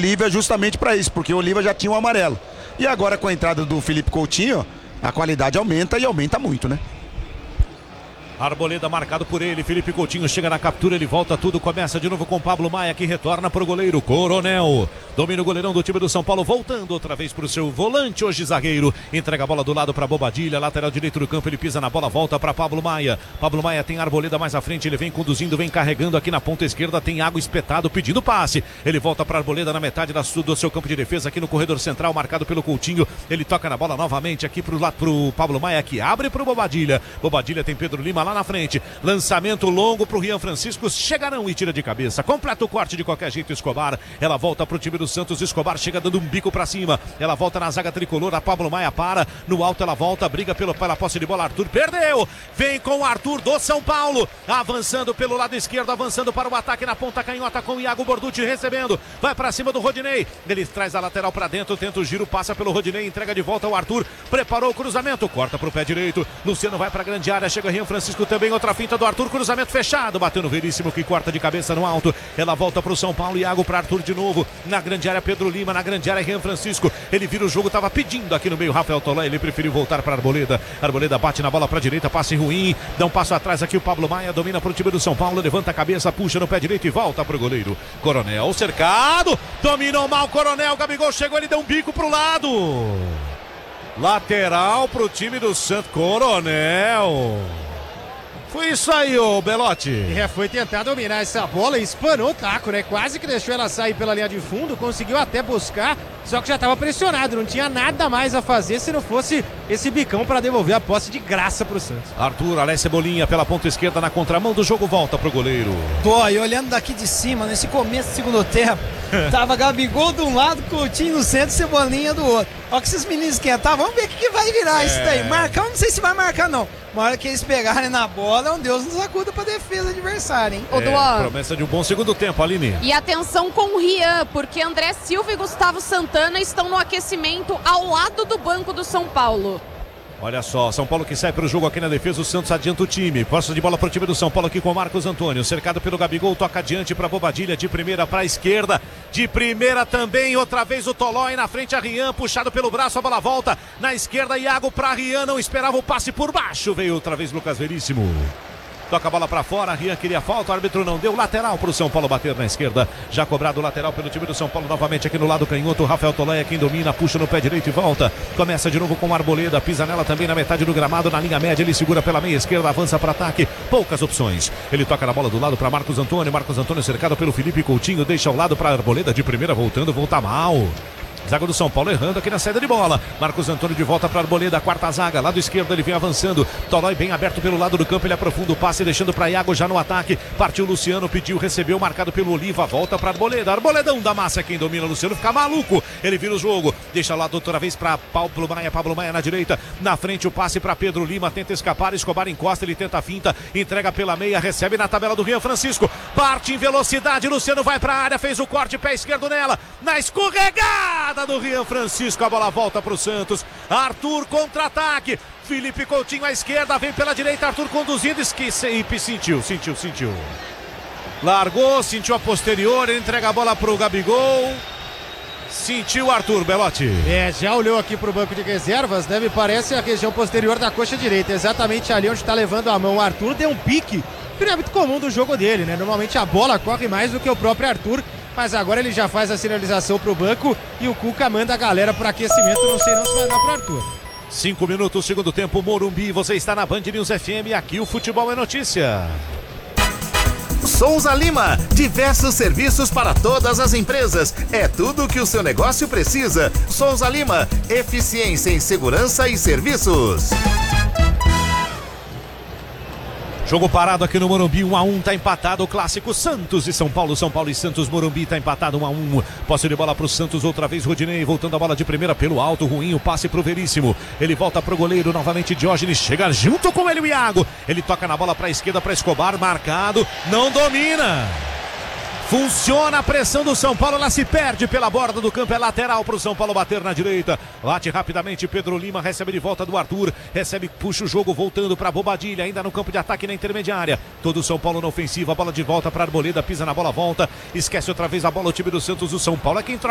Olívia justamente para isso, porque o Olívia já tinha um amarelo. E agora com a entrada do Felipe Coutinho, a qualidade aumenta e aumenta muito, né? Arboleda marcado por ele, Felipe Coutinho chega na captura, ele volta tudo, começa de novo com Pablo Maia, que retorna para o goleiro Coronel, domina o goleirão do time do São Paulo, voltando outra vez para o seu volante, hoje zagueiro, entrega a bola do lado para Bobadilha, lateral direito do campo, ele pisa na bola, volta para Pablo Maia tem Arboleda mais à frente, ele vem conduzindo, vem carregando aqui na ponta esquerda, tem Água espetado, pedindo passe, ele volta para Arboleda na metade do seu campo de defesa, aqui no corredor central, marcado pelo Coutinho, ele toca na bola novamente aqui para o Pablo Maia, que abre para o Bobadilha tem Pedro Lima lá na frente, lançamento longo pro Rian Francisco, chegarão e tira de cabeça, completa o corte de qualquer jeito Escobar, ela volta pro time do Santos, Escobar chega dando um bico pra cima, ela volta na zaga tricolor, a Pablo Maia para, no alto ela volta, briga pela posse de bola, Arthur perdeu, vem com o Arthur do São Paulo, avançando pelo lado esquerdo, avançando para o ataque na ponta canhota com o Iago Borducci recebendo, vai pra cima do Rodinei, ele traz a lateral pra dentro, tenta o giro, passa pelo Rodinei, entrega de volta ao Arthur, preparou o cruzamento, corta pro pé direito, Luciano vai pra grande área, chega Rian Francisco também, outra finta do Arthur, cruzamento fechado, bateu no Veríssimo que corta de cabeça no alto, ela volta pro São Paulo, Iago para Arthur de novo, na grande área Pedro Lima, na grande área Rian Francisco, ele vira o jogo, tava pedindo aqui no meio Rafael Tolói, ele preferiu voltar para Arboleda bate na bola pra direita, passe ruim, dá um passo atrás aqui o Pablo Maia, domina pro time do São Paulo, levanta a cabeça, puxa no pé direito e volta pro goleiro, Coronel cercado, dominou mal Coronel, Gabigol chegou, ele deu um bico pro lado, lateral pro time do Santos, Coronel. Foi isso aí, ô Belotti. Foi tentar dominar essa bola e espanou o taco, né? Quase que deixou ela sair pela linha de fundo, conseguiu até buscar, só que já estava pressionado, não tinha nada mais a fazer se não fosse esse bicão para devolver a posse de graça pro Santos. Arthur, Alé Cebolinha pela ponta esquerda na contramão do jogo, volta pro goleiro. E olhando daqui de cima, nesse começo do segundo tempo, tava Gabigol de um lado, Coutinho no centro, Cebolinha do outro. Olha que esses meninos esquentaram, vamos ver o que vai virar isso daí. Marcar, não sei se vai marcar não. Uma hora que eles pegarem na bola, Deus nos acuda pra defesa adversária, hein? Promessa de um bom segundo tempo, Aline. E atenção com o Rian, porque André Silva e Gustavo Santana estão no aquecimento ao lado do banco do São Paulo. Olha só, São Paulo que sai para o jogo aqui na defesa, o Santos adianta o time. Posse de bola para o time do São Paulo aqui com o Marcos Antônio, cercado pelo Gabigol, toca adiante para Bobadilha, de primeira para a esquerda, de primeira também, outra vez o Tolói na frente, a Rian, puxado pelo braço, a bola volta, na esquerda Iago para Rian, não esperava o passe por baixo, veio outra vez Lucas Veríssimo. Toca a bola pra fora, Rian queria falta, o árbitro não deu, lateral pro São Paulo bater na esquerda, já cobrado o lateral pelo time do São Paulo, novamente aqui no lado canhoto, Rafael Tolói é quem domina, puxa no pé direito e volta, começa de novo com o Arboleda, pisa nela também na metade do gramado, na linha média, ele segura pela meia esquerda, avança para ataque, poucas opções, ele toca na bola do lado para Marcos Antônio cercado pelo Felipe Coutinho, deixa ao lado para Arboleda de primeira, volta mal. Zaga do São Paulo errando aqui na saída de bola. Marcos Antônio de volta para Arboleda, quarta zaga, lado esquerdo ele vem avançando. Tolói bem aberto pelo lado do campo, ele aprofunda o passe, deixando para Iago já no ataque. Partiu Luciano, pediu, recebeu, marcado pelo Oliva, volta para Arboleda. Arboledão da massa, quem domina, Luciano fica maluco. Ele vira o jogo, deixa lá outra vez para Pablo Maia na direita. Na frente o passe para Pedro Lima, tenta escapar, Escobar encosta, ele tenta a finta, entrega pela meia, recebe na tabela do Rian Francisco. Parte em velocidade, Luciano vai para a área, fez o corte, pé esquerdo nela, na escorregada do Rian Francisco, a bola volta para o Santos. Arthur contra-ataque, Felipe Coutinho à esquerda, vem pela direita, Arthur conduzindo, sentiu. Largou, sentiu a posterior, ele entrega a bola para o Gabigol. Sentiu Arthur, Belotti. Já olhou aqui para o banco de reservas, né? Me parece a região posterior da coxa direita, exatamente ali onde está levando a mão. O Arthur deu um pique, que não é muito comum do jogo dele, né? Normalmente a bola corre mais do que o próprio Arthur, mas agora ele já faz a sinalização pro banco e o Cuca manda a galera pro aquecimento, não sei não se vai dar pro Arthur. 5 minutos, segundo tempo, Morumbi, você está na Band News FM, aqui o futebol é notícia. Souza Lima, diversos serviços para todas as empresas, é tudo que o seu negócio precisa. Souza Lima, eficiência em segurança e serviços. Jogo parado aqui no Morumbi, 1-1, tá empatado o clássico Santos e São Paulo e Santos, Morumbi tá empatado 1-1, posse de bola pro Santos, outra vez Rodinei, voltando a bola de primeira pelo alto, ruim o passe pro Veríssimo, ele volta pro goleiro, novamente Diógenes, chega junto com ele o Iago, ele toca na bola pra esquerda pra Escobar, marcado, não domina. Funciona a pressão do São Paulo, ela se perde pela borda do campo, é lateral para o São Paulo bater na direita. Bate rapidamente, Pedro Lima recebe de volta do Arthur, recebe, puxa o jogo, voltando para Bobadilha, ainda no campo de ataque na intermediária. Todo o São Paulo na ofensiva, bola de volta para Arboleda, pisa na bola, volta, esquece outra vez a bola, o time do Santos, o São Paulo é quem troca